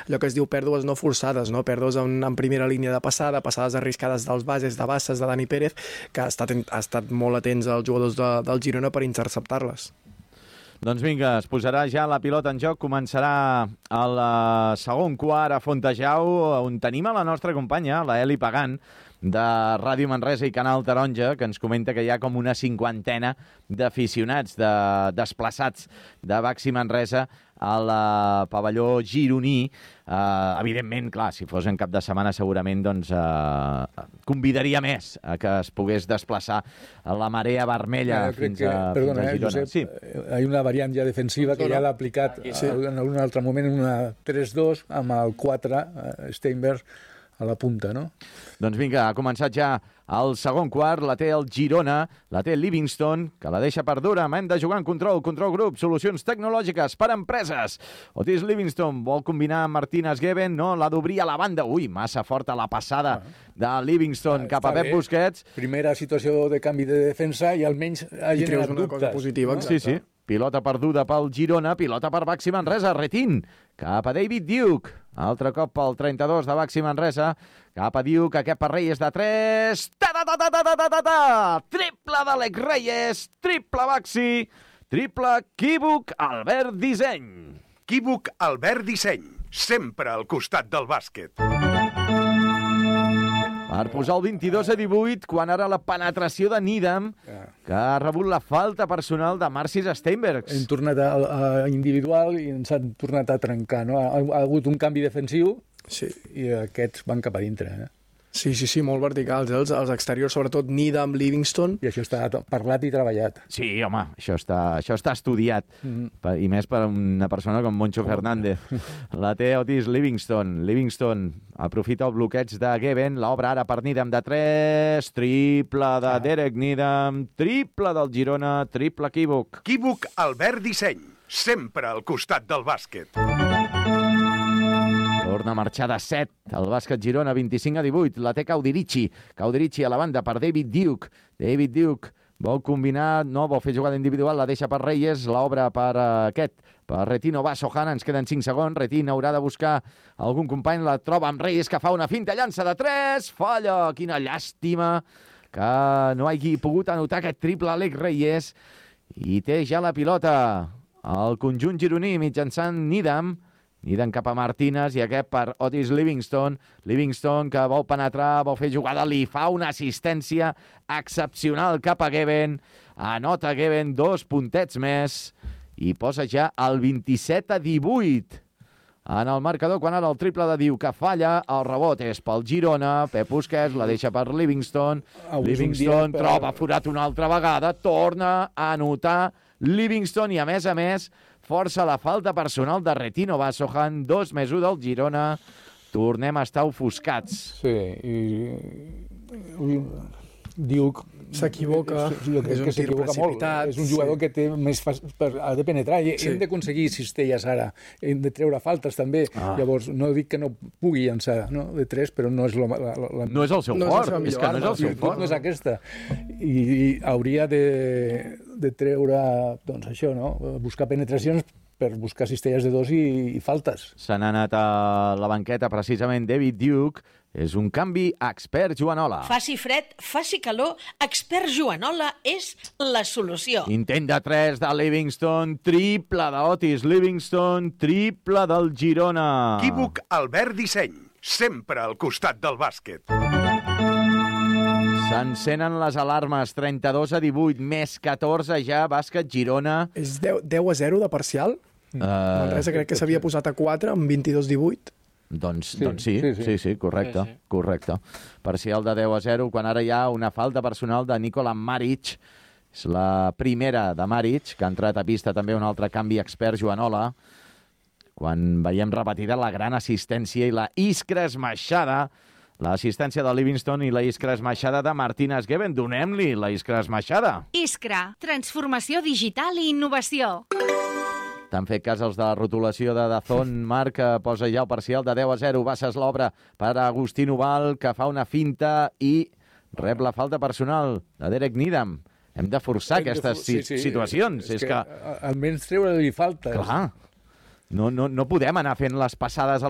allò que es diu pèrdues no forçades, no? Pèrdues en primera línia de passada, passades arriscades dels bases, de Bassas, de Dani Pérez, que ha estat molt atents als jugadors del Girona per interceptar-les. Doncs vinga, es posarà ja la pilota en joc, començarà el segon quart a Fontejau, on tenim a la nostra companya, la Eli Pagant, de Ràdio Manresa i Canal Taronja, que ens comenta que hi ha com una 50 d'aficionats, desplaçats de Baxi Manresa al pavelló gironí. Evidentment, clar, si fos en cap de setmana segurament doncs, convidaria més a que es pogués desplaçar a la marea vermella fins a Girona. Josep, sí. Hay una variant ja defensiva que ja l'ha aplicat en algun altre moment, en una 3-2 amb el 4 Steinberg a la punta, no? Doncs vinga, ha començat ja el segon quart, la té el Girona, la té Livingston, que la deixa per Durham. Hem de jugar en control grup, solucions tecnològiques per a empreses. Otis Livingston vol combinar amb Martínez Geben, no, l'ha d'obrir a la banda. Ui, massa forta la passada de Livingston cap a Pep Busquets. Primera situació de canvi de defensa i almenys ha generat una dubtes. cosa positiva. Sí, sí. Pilota perduda pel Girona, pilota per Baxi Manresa, Retín, cap a David Duke. Altre cop pel 32 de Baxi Manresa, cap a Duke, aquest per Reyes de 3. Triple d'Àlex Reyes, triple Baxi, triple Quívoc Albert Disseny. Quívoc Albert Disseny, sempre al costat del bàsquet. Per posar el 22-18, quan ara la penetració de Needham, que ha rebut la falta personal de Marcis Steinbergs. Hem tornat a individual i ens han tornat a trencar, no? Ha hagut un canvi defensiu i aquests van cap a dintre, Sí, molt verticals, els exteriors, sobretot Needham, Livingston. I això està parlat i treballat. Sí, home, això està estudiat, i més per una persona com Moncho Fernández. La té Otis Livingston. Livingston aprofita el bloqueig de Geben, l'obre ara per Needham de 3, triple de Derek Needham, triple del Girona, triple Quívoc. Quívoc Albert Disseny, sempre al costat del bàsquet. Torna a marxar de 7, el bàsquet Girona 25-18, la té Caudirici a la banda per David Duke. David Duke vol combinar, no, vol fer jugada individual, la deixa per Reyes, l'obre per per Retino Basohan, ens queden 5 segons, Retino haurà de buscar algun company, la troba amb Reyes, que fa una finta, llança de 3, falla, quina llàstima que no hagi pogut anotar aquest triple Àlex Reyes, i té ja la pilota el conjunt gironí mitjançant Needham cap a Martínez i aquest per Otis Livingston. Livingston que vol penetrar, vol fer jugada, li fa una assistència excepcional cap a Geben. Anota Geben 2 puntets més i posa ja el 27-18 en el marcador, quan ara el triple de Diu que falla, el rebot és pel Girona, Pep Busquets la deixa per Livingston. Livingston troba forat una altra vegada, torna a anotar Livingston i a més força la falta personal de Retino Basohan, 2+1 del Girona. Tornem a estar ofuscats. Sí, i Duke s'equivoca, és un tir precipitat. És un jugador que té més ha de penetrar. Hem d'aconseguir cistelles ara. Hem de treure faltes també. Llavors, no dic que no pugui llançar de 3, però no és no és el seu fort. És que no és el seu fort. No és aquesta. I hauria de treure, doncs això, no? Buscar penetracions per buscar cistelles de 2 i faltes. Se n'ha anat a la banqueta precisament David Duke. És un canvi expert Joanola. Faci fred, faci calor, expert Joanola és la solució. Intent de 3 de Livingston, triple d'Otis Livingston, triple del Girona. Quívoc Albert Disseny, sempre al costat del bàsquet. S'encenen les alarmes, 32-18, més 14 ja, bàsquet Girona. És 10-0 de parcial? Manresa crec que s'havia posat a 4 amb 22-18. Doncs sí, correcte. Parcial de 10-0, quan ara hi ha una falta personal de Nikola Maric. És la primera de Maric, que ha entrat a pista també un altre canvi expert Joanola. Quan veiem repetida la gran assistència i la iskra esmaixada, l'assistència de Livingston i la iskra esmaixada de Martínez Geben. Donem-li la iskra esmaixada. Iskra, transformació digital i innovació. T'han fet cas els de la rotulació de Dazón. Marc posa ja el parcial de 10-0. Bassas l'obra per Agustín Ubal, que fa una finta i rep la falta personal de Derek Needham. Hem de forçar aquestes situacions. És que almenys treure-li faltes. Clar. No podem anar fent les passades a